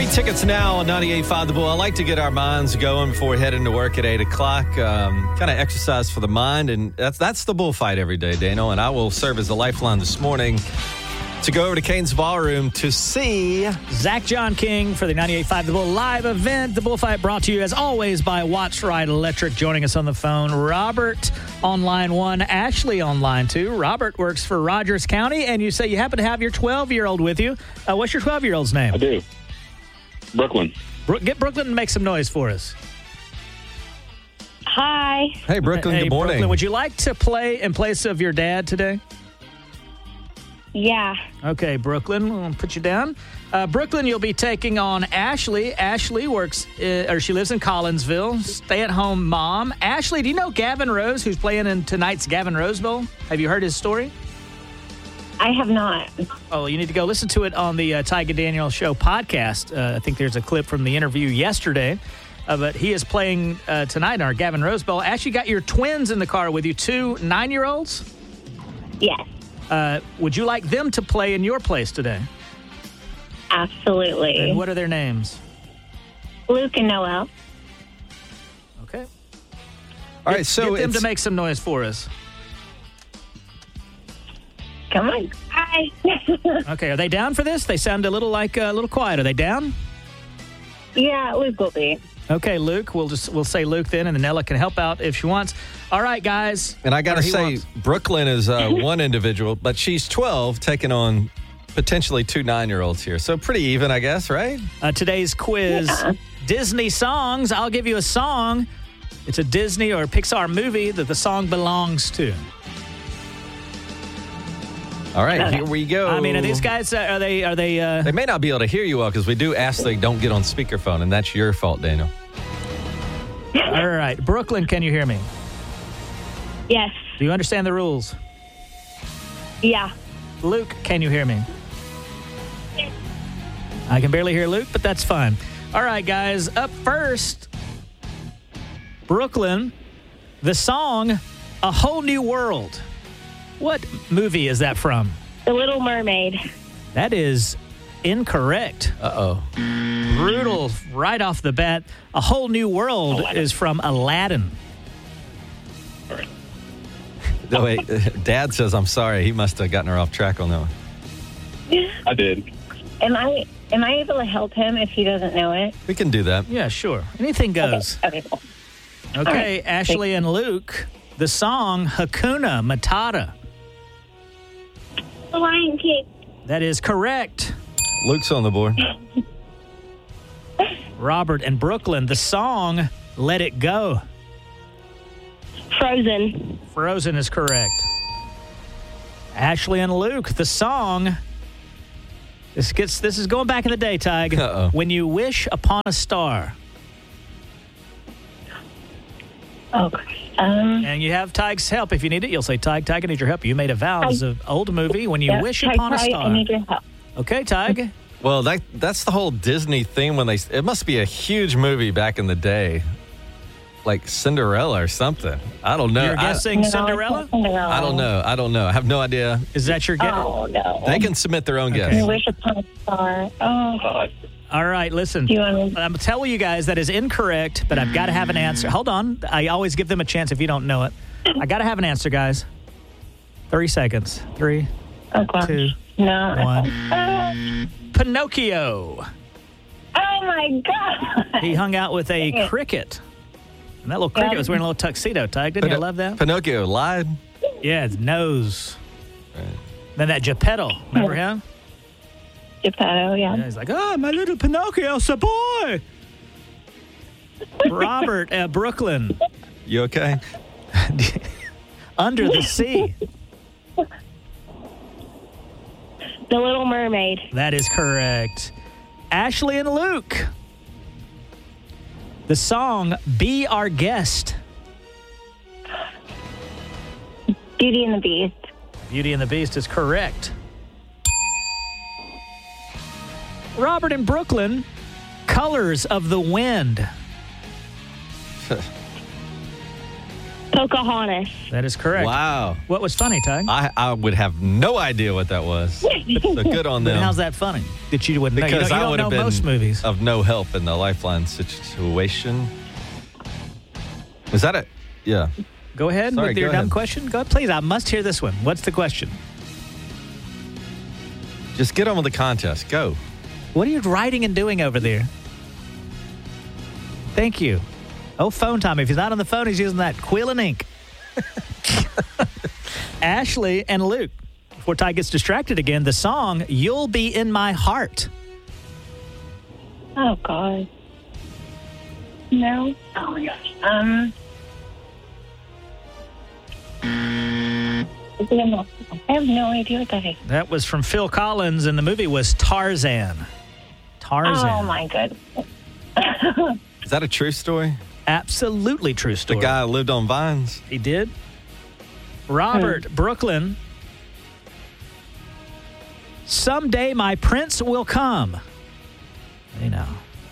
Tickets now on 98.5 The Bull. I like to get our minds going before we head into work at 8 o'clock. Kind of exercise for the mind, and that's the bullfight every day, Dano. And I will serve as the lifeline this morning to go over to Cain's Ballroom to see Zach John King for the 98.5 The Bull live event. The bullfight brought to you, as always, by Watts Ride Electric. Joining us on the phone, Robert on line 1, Ashley on line 2. Robert works for Rogers County, and you say you happen to have your 12-year-old with you. What's your 12-year-old's name? I do. Brooklyn. Get Brooklyn and make some noise for us. Hi. Hey, Brooklyn, good morning. Brooklyn, would you like to play in place of your dad today? Yeah. Okay, Brooklyn, we'll put you down. Brooklyn, you'll be taking on Ashley. Ashley works, she lives in Collinsville, stay-at-home mom. Ashley, do you know Gavin Rose, who's playing in tonight's Gavin Rose Bowl? Have you heard his story? I have not. Oh, you need to go listen to it on the Tyga Daniel Show podcast. I think there's a clip from the interview yesterday. But he is playing tonight in our Gavin Rose Bowl. Ashley, got your twins in the car with you, 2 9-year-olds? Yes. Would you like them to play in your place today? Absolutely. And what are their names? Luke and Noel. Okay. All right, so get them to make some noise for us. Come on. Hi. Okay, are they down for this? They sound a little quiet. Are they down? Yeah, Luke will be. Okay, Luke. We'll say Luke then, and then Ella can help out if she wants. All right, guys. And I got to say, Brooklyn is one individual, but she's 12, taking on potentially 2 9-year-olds here. So pretty even, I guess, right? Today's quiz, Disney songs. I'll give you a song. It's a Disney or Pixar movie that the song belongs to. All right, here we go. I mean, are these guys, are they? They may not be able to hear you well because we do ask they don't get on speakerphone, and that's your fault, Daniel. All right. Brooklyn, can you hear me? Yes. Do you understand the rules? Yeah. Luke, can you hear me? I can barely hear Luke, but that's fine. All right, guys. Up first, Brooklyn, the song A Whole New World. What movie is that from? The Little Mermaid. That is incorrect. Uh-oh. Brutal right off the bat. A Whole New World is from Aladdin. No, wait, Dad says I'm sorry. He must have gotten her off track on that one. I did. Am I able to help him if he doesn't know it? We can do that. Yeah, sure. Anything goes. Okay, cool. Okay, right. Ashley and Luke, the song Hakuna Matata. The Lion King. That is correct. Luke's on the board. Robert and Brooklyn, the song Let It Go. Frozen. Frozen is correct. Ashley and Luke, the song. This is going back in the day, Tig. Uh-oh. When You Wish Upon a Star. Okay. And you have Tig's help if you need it. You'll say, Tig, I need your help. You made a vow. It's an old movie. When You Wish Upon a Star. I need your help. Okay, Tig. Well, that's the whole Disney theme when it must be a huge movie back in the day. Like Cinderella or something. I don't know. You're guessing Cinderella? Cinderella? I don't know. I have no idea. Is that your guess? Oh, no. They can submit their own guess. You Wish Upon a Star. Oh. All right, listen. Do you want I'm telling you guys that is incorrect, but I've got to have an answer. Hold on. I always give them a chance if you don't know it. I got to have an answer, guys. 30 seconds. 3, okay. 2, No. 1. Pinocchio. Oh, my God. He hung out with a cricket. And that little cricket was wearing a little tuxedo, Tig. Didn't you love that? Pinocchio lied. Yeah, his nose. Right. Then that Geppetto. Remember him? Geppetto, yeah. Yeah, he's like, oh, my little Pinocchio, so boy. Robert, Brooklyn. You okay? Under the Sea. The Little Mermaid. That is correct. Ashley and Luke. The song Be Our Guest. Beauty and the Beast. Beauty and the Beast is correct. Robert in Brooklyn, Colors of the Wind. Pocahontas. That is correct. Wow. What was funny, Tug? I would have no idea what that was. So good on But them. how's that funny? That you wouldn't know. Because You I don't would know have been most movies. of no help in the Lifeline situation. Was that it? Yeah. Go ahead Sorry, with your go dumb ahead. question. Go ahead, please. I must hear this one. What's the question? Just get on with the contest. Go. What are you writing and doing over there? Thank you. Oh, phone time. If he's not on the phone, he's using that quill and ink. Ashley and Luke. Before Ty gets distracted again, the song, You'll Be in My Heart. Oh, God. No. Oh, my gosh. I have no idea what that is. That was from Phil Collins, and the movie was Tarzan. Tarzan. Oh, my goodness. Is that a true story? Absolutely true The story. guy lived on vines. He did. Robert, Brooklyn. Someday my prince will come. You know.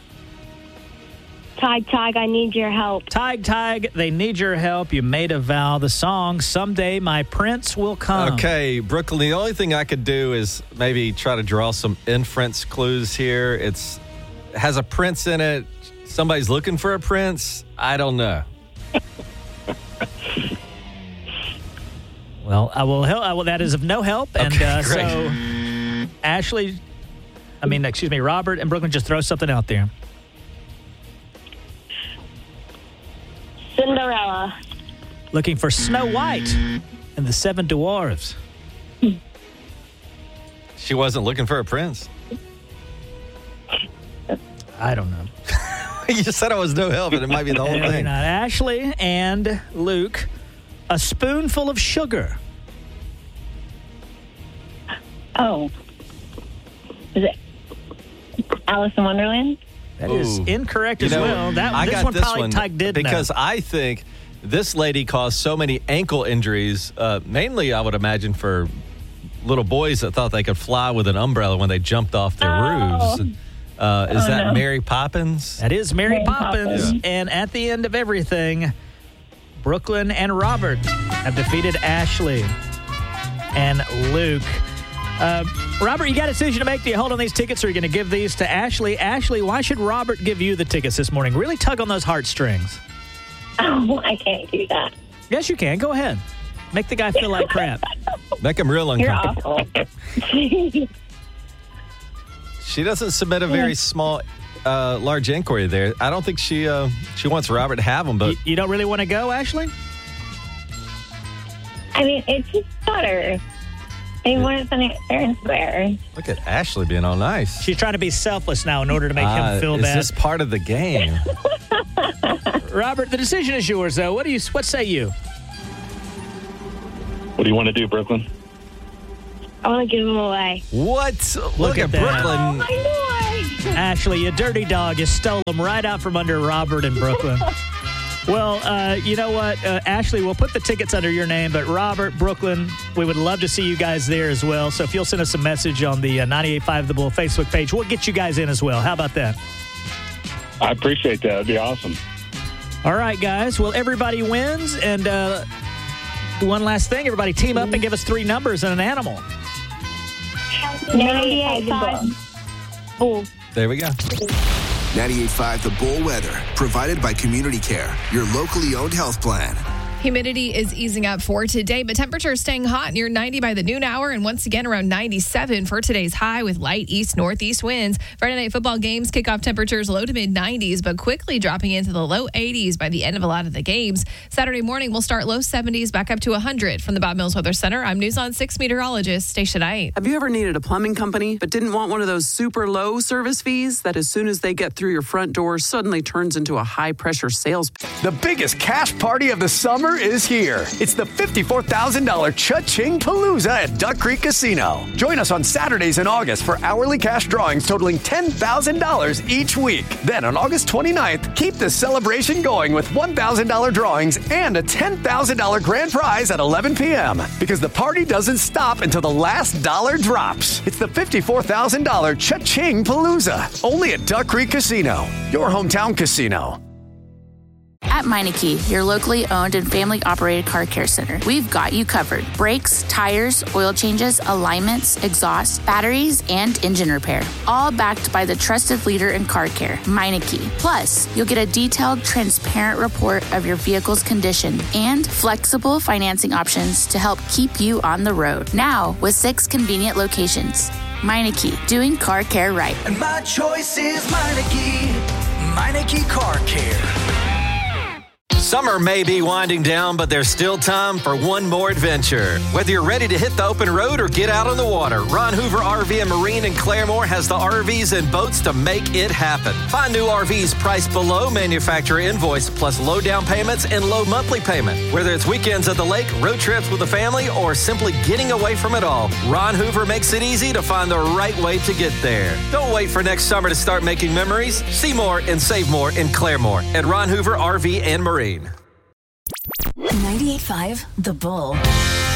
Tig, I need your help. Tig, they need your help. You made a vow. The song, Someday My Prince Will Come. Okay, Brooklyn, the only thing I could do is maybe try to draw some inference clues here. It has a prince in it. Somebody's looking for a prince. I don't know. Well, I will help. That is of no help. And Okay, great. so, Robert and Brooklyn, just throw something out there. Cinderella. Looking for Snow White and the Seven Dwarfs. She wasn't looking for a prince. I don't know. You said I was no help, and it might be the whole Maybe thing. not. Ashley and Luke, a spoonful of sugar. Oh. Is it Alice in Wonderland? That is Ooh. incorrect You as know, well. I This got one this probably one Tyke did because know. I think this lady caused so many ankle injuries, mainly I would imagine for little boys that thought they could fly with an umbrella when they jumped off their roofs. Is that no. Mary Poppins? That is Mary Mary Poppins. Poppins. And at the end of everything, Brooklyn and Robert have defeated Ashley and Luke. Robert, you got a decision to make. Do you hold on these tickets, or are you going to give these to Ashley? Ashley, why should Robert give you the tickets this morning? Really tug on those heartstrings. Oh, I can't do that. Yes, you can. Go ahead. Make the guy feel like crap. Make him real You're uncomfortable. awful. She doesn't submit a very small, large inquiry there. I don't think she wants Robert to have them, but You don't really want to go, Ashley? I mean, it's just butter. They want it fair and square. look at Ashley being all nice. She's trying to be selfless now in order to make him feel is bad. this part of the game? Robert, the decision is yours, though. What say you? What do you want to do, Brooklyn? I want to give them away. What? Look at at that. Brooklyn. Ashley, you dirty dog. You stole them right out from under Robert in Brooklyn. Well, you know what? Ashley, we'll put the tickets under your name, but Robert, Brooklyn, we would love to see you guys there as well. So if you'll send us a message on the 98.5 The Bull Facebook page, we'll get you guys in as well. How about that? I appreciate that. That'd be awesome. All right, guys. Well, everybody wins. And one last thing, everybody team up and give us 3 numbers and an animal. 98.5 Bull. There we go. 98.5 The Bull weather, provided by Community Care, your locally owned health plan. Humidity is easing up for today, but temperatures staying hot near 90 by the noon hour and once again around 97 for today's high with light east-northeast winds. Friday night football games kickoff temperatures low to mid-90s, but quickly dropping into the low 80s by the end of a lot of the games. Saturday morning, we'll start low 70s back up to 100. From the Bob Mills Weather Center, I'm News on 6 meteorologist Stacia Knight. Have you ever needed a plumbing company but didn't want one of those super low service fees that as soon as they get through your front door suddenly turns into a high-pressure sales pitch? The biggest cash party of the summer is here. It's the $54,000 Cha-Ching Palooza at Duck Creek Casino. Join us on Saturdays in August for hourly cash drawings totaling $10,000 each week. Then on August 29th, keep the celebration going with $1,000 drawings and a $10,000 grand prize at 11 p.m. Because the party doesn't stop until the last dollar drops. It's the $54,000 Cha-Ching Palooza. Only at Duck Creek Casino, your hometown casino. At Meineke, your locally owned and family-operated car care center, we've got you covered. Brakes, tires, oil changes, alignments, exhaust, batteries, and engine repair. All backed by the trusted leader in car care, Meineke. Plus, you'll get a detailed, transparent report of your vehicle's condition and flexible financing options to help keep you on the road. Now, with 6 convenient locations. Meineke, doing car care right. And my choice is Meineke. Meineke Car Care. Summer may be winding down, but there's still time for one more adventure. Whether you're ready to hit the open road or get out on the water, Ron Hoover RV and Marine in Claremore has the RVs and boats to make it happen. Find new RVs priced below manufacturer invoice, plus low down payments and low monthly payment. Whether it's weekends at the lake, road trips with the family, or simply getting away from it all, Ron Hoover makes it easy to find the right way to get there. Don't wait for next summer to start making memories. See more and save more in Claremore at Ron Hoover RV and Marine. 98.5 The Bull.